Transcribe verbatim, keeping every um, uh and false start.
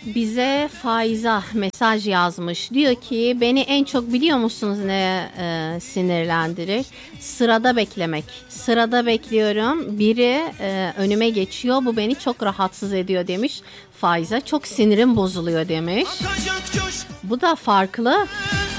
Bize Faiza mesaj yazmış. Diyor ki beni en çok biliyor musunuz ne e, sinirlendirir? Sırada beklemek. Sırada bekliyorum. Biri e, önüme geçiyor. Bu beni çok rahatsız ediyor demiş. Faiza çok sinirim bozuluyor demiş. Bu da farklı.